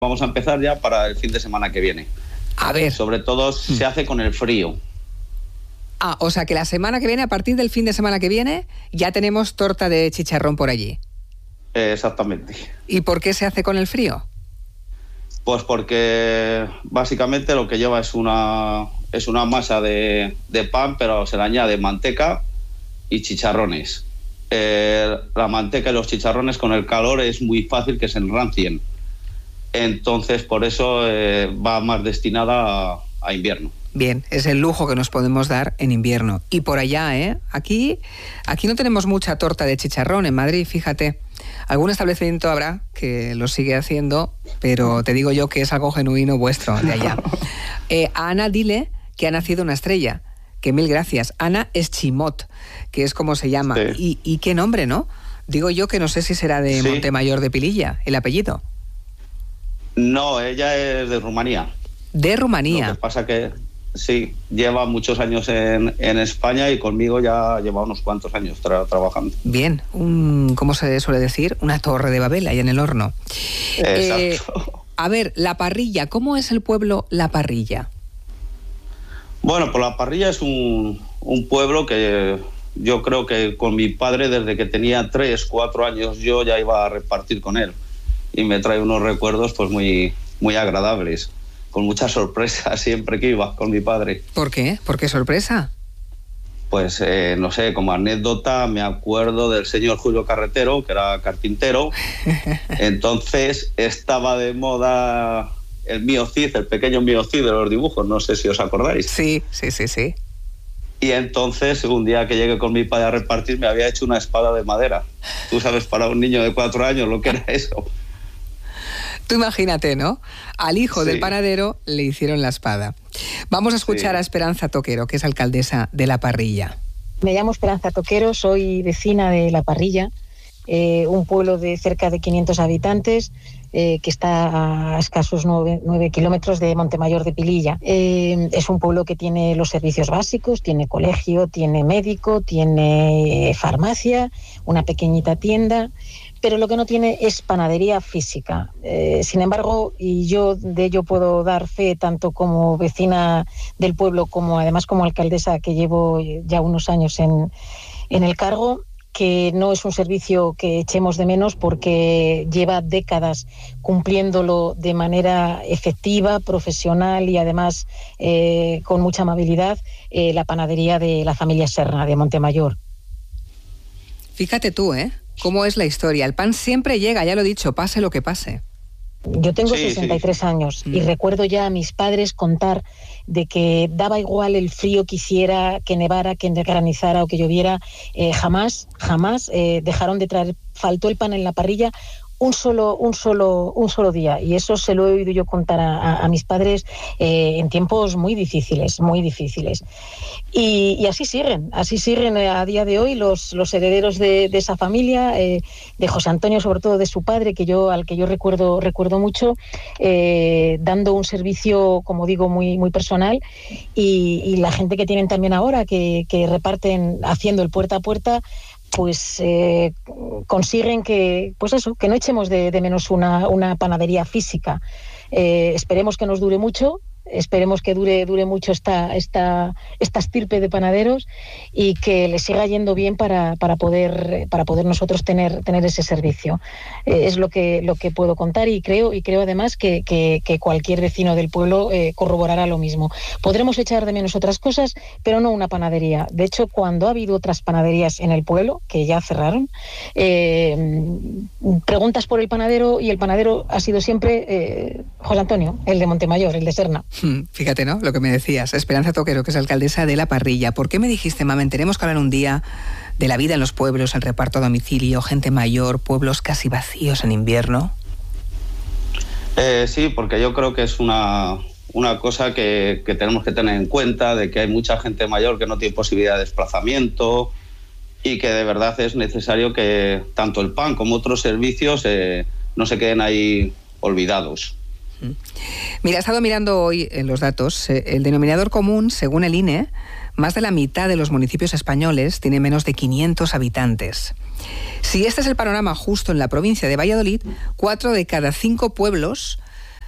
vamos a empezar ya para el fin de semana que viene. A ver. Sobre todo se hace con el frío. O sea que la semana que viene, a partir del fin de semana que viene, ya tenemos torta de chicharrón por allí. Exactamente. ¿Y por qué se hace con el frío? Pues porque básicamente lo que lleva es una masa de pan, pero se le añade manteca y chicharrones. La manteca y los chicharrones con el calor es muy fácil que se enrancien. Entonces, por eso va más destinada a invierno. Bien, es el lujo que nos podemos dar en invierno. Y por allá, Aquí no tenemos mucha torta de chicharrón en Madrid, fíjate. Algún establecimiento habrá que lo sigue haciendo, pero te digo yo que es algo genuino vuestro de allá. A Ana dile que ha nacido una estrella, que mil gracias. Ana Eschimot, que es como se llama. Sí. Y qué nombre, ¿no? Digo yo que no sé si será de Montemayor de Pililla, el apellido. No, ella es de Rumanía. De Rumanía. Lo que pasa que sí, lleva muchos años en España y conmigo ya lleva unos cuantos años trabajando. Bien, ¿cómo se suele decir? Una torre de Babel ahí en el horno. Exacto. A ver, La Parrilla, ¿cómo es el pueblo La Parrilla? Bueno, pues La Parrilla es un pueblo que yo creo que con mi padre, desde que tenía 3, 4 años, yo ya iba a repartir con él. Y me trae unos recuerdos pues muy, muy agradables, con muchas sorpresas siempre que iba con mi padre. ¿Por qué? ¿Por qué sorpresa? Pues no sé, como anécdota me acuerdo del señor Julio Carretero, que era carpintero. Entonces estaba de moda el Mío Cid, el pequeño Mío Cid de los dibujos, no sé si os acordáis. Sí. Y entonces, un día que llegué con mi padre a repartir, me había hecho una espada de madera. Tú sabes, para un niño de 4 años lo que era eso. Tú imagínate, ¿no? Al hijo del panadero le hicieron la espada. Vamos a escuchar a Esperanza Toquero, que es alcaldesa de La Parrilla. Me llamo Esperanza Toquero, soy vecina de La Parrilla, un pueblo de cerca de 500 habitantes que está a escasos 9 kilómetros de Montemayor de Pililla. Es un pueblo que tiene los servicios básicos, tiene colegio, tiene médico, tiene farmacia, una pequeñita tienda, pero lo que no tiene es panadería física. Sin embargo, y yo de ello puedo dar fe tanto como vecina del pueblo como además como alcaldesa, que llevo ya unos años en el cargo, que no es un servicio que echemos de menos porque lleva décadas cumpliéndolo de manera efectiva, profesional y además con mucha amabilidad la panadería de la familia Serna de Montemayor. Fíjate tú, cómo es la historia. El pan siempre llega, ya lo he dicho, pase lo que pase. Yo tengo 63 años y recuerdo ya a mis padres contar de que daba igual el frío que hiciera, que nevara, que granizara o que lloviera, jamás dejaron de traer, faltó el pan en la parrilla un solo día, y eso se lo he oído yo contar a mis padres en tiempos muy difíciles. Y así siguen a día de hoy los herederos de esa familia, de José Antonio, sobre todo de su padre, al que yo recuerdo mucho, dando un servicio, como digo, muy, muy personal, y la gente que tienen también ahora, que reparten haciendo el puerta a puerta, pues consiguen que no echemos de menos una panadería física. Esperemos que nos dure mucho, esperemos que dure mucho esta estirpe de panaderos y que les siga yendo bien para poder nosotros tener ese servicio. Es lo que puedo contar, y creo además que cualquier vecino del pueblo corroborará lo mismo. Podremos echar de menos otras cosas, pero no una panadería. De hecho, cuando ha habido otras panaderías en el pueblo que ya cerraron, preguntas por el panadero y el panadero ha sido siempre José Antonio, el de Montemayor, el de Serna. Fíjate, ¿no? Lo que me decías. Esperanza Toquero, que es alcaldesa de La Parrilla. ¿Por qué me dijiste, mamen, tenemos que hablar un día de la vida en los pueblos, el reparto a domicilio, gente mayor, pueblos casi vacíos en invierno? Sí, porque yo creo que es una cosa que tenemos que tener en cuenta, de que hay mucha gente mayor que no tiene posibilidad de desplazamiento y que de verdad es necesario que tanto el pan como otros servicios no se queden ahí olvidados. Mira, he estado mirando hoy en los datos. El denominador común, según el INE, más de la mitad de los municipios españoles tiene menos de 500 habitantes. Si este es el panorama justo en la provincia de Valladolid, 4 de cada 5 pueblos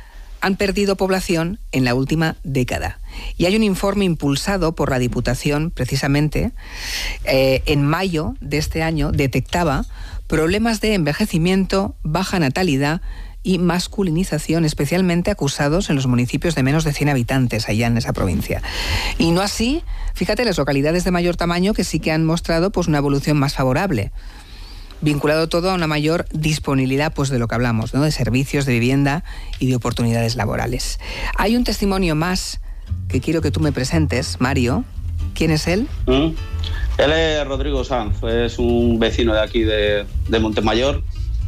han perdido población en la última década. Y hay un informe impulsado por la Diputación, precisamente, en mayo de este año, detectaba problemas de envejecimiento, baja natalidad y masculinización, especialmente acusados en los municipios de menos de 100 habitantes allá en esa provincia. Y no así, fíjate, las localidades de mayor tamaño que sí que han mostrado pues una evolución más favorable, vinculado todo a una mayor disponibilidad pues de lo que hablamos, ¿no? De servicios, de vivienda y de oportunidades laborales. Hay un testimonio más que quiero que tú me presentes, Mario. ¿Quién es él? Él es Rodrigo Sanz, es un vecino de aquí de Montemayor.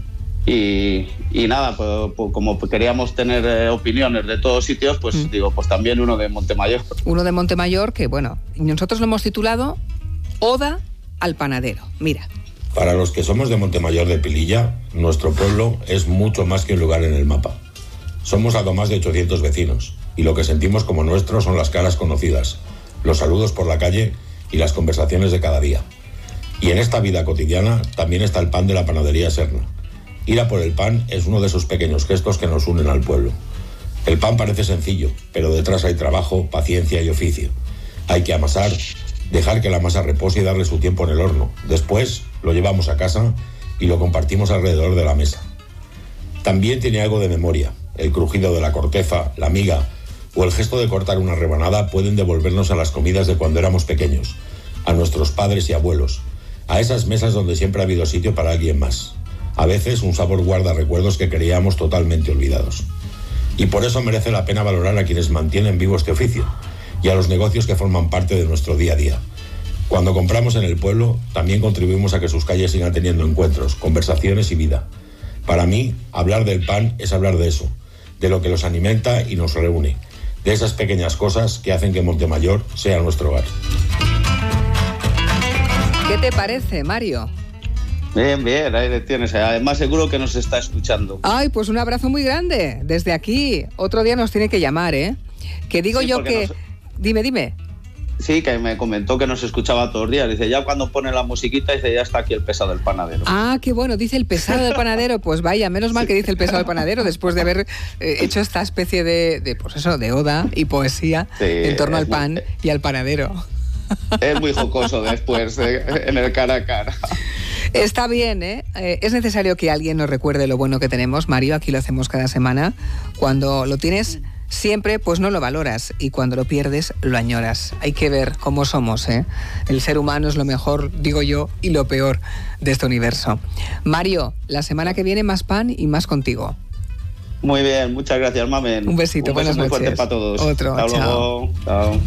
Y nada, pues como queríamos tener opiniones de todos sitios, pues digo, pues también uno de Montemayor. Uno de Montemayor que, bueno, nosotros lo hemos titulado Oda al panadero. Mira. Para los que somos de Montemayor de Pililla, nuestro pueblo es mucho más que un lugar en el mapa. Somos algo más de 800 vecinos y lo que sentimos como nuestro son las caras conocidas, los saludos por la calle y las conversaciones de cada día. Y en esta vida cotidiana también está el pan de la panadería Serna. Ir a por el pan es uno de esos pequeños gestos que nos unen al pueblo. El pan parece sencillo, pero detrás hay trabajo, paciencia y oficio. Hay que amasar, dejar que la masa repose y darle su tiempo en el horno. Después lo llevamos a casa y lo compartimos alrededor de la mesa. También tiene algo de memoria. El crujido de la corteza, la miga o el gesto de cortar una rebanada pueden devolvernos a las comidas de cuando éramos pequeños, a nuestros padres y abuelos, a esas mesas donde siempre ha habido sitio para alguien más. A veces un sabor guarda recuerdos que creíamos totalmente olvidados. Y por eso merece la pena valorar a quienes mantienen vivo este oficio y a los negocios que forman parte de nuestro día a día. Cuando compramos en el pueblo, también contribuimos a que sus calles sigan teniendo encuentros, conversaciones y vida. Para mí, hablar del pan es hablar de eso, de lo que los alimenta y nos reúne, de esas pequeñas cosas que hacen que Montemayor sea nuestro hogar. ¿Qué te parece, Mario? Bien, ahí le tienes. Además, seguro que nos está escuchando. Ay, pues un abrazo muy grande desde aquí. Otro día nos tiene que llamar, ¿eh? Que digo sí, yo que... Dime. Sí, que me comentó que nos escuchaba todos los días. Dice, ya cuando pone la musiquita, dice, ya está aquí el pesado del panadero. Ah, qué bueno, dice el pesado del panadero. Pues vaya, menos mal que dice el pesado del panadero, después de haber hecho esta especie de pues eso, de oda y poesía en torno al pan y al panadero. Es muy jocoso después, en el cara a cara. Está bien, ¿eh? Es necesario que alguien nos recuerde lo bueno que tenemos, Mario, aquí lo hacemos cada semana. Cuando lo tienes siempre, pues no lo valoras, y cuando lo pierdes, lo añoras. Hay que ver cómo somos, ¿eh? El ser humano es lo mejor, digo yo, y lo peor de este universo. Mario, la semana que viene más pan y más contigo. Muy bien, muchas gracias, Mamen. Un besito, buenas noches. Un beso muy fuerte para todos. Otro, Hasta chao. Luego. Chao.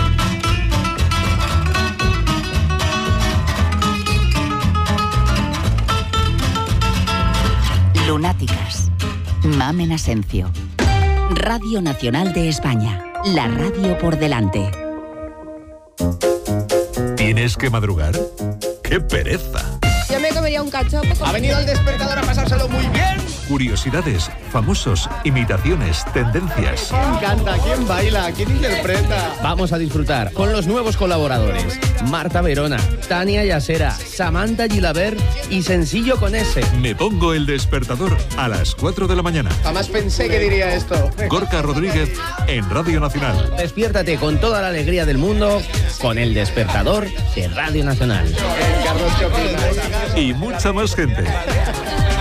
Lunáticas. Mamen Asencio. Radio Nacional de España. La radio por delante. ¿Tienes que madrugar? ¡Qué pereza! Yo me comería un cachopo. Ha venido el despertador a pasárselo muy bien. Curiosidades, famosos, imitaciones, tendencias. ¿Quién canta? ¿Quién baila? ¿Quién interpreta? Vamos a disfrutar con los nuevos colaboradores. Marta Verona, Tania Yasera, Samantha Gilabert y Sencillo con S. Me pongo el despertador a las 4 de la mañana. Jamás pensé que diría esto. Gorka Rodríguez en Radio Nacional. Despiértate con toda la alegría del mundo con el despertador de Radio Nacional. Y mucha más gente.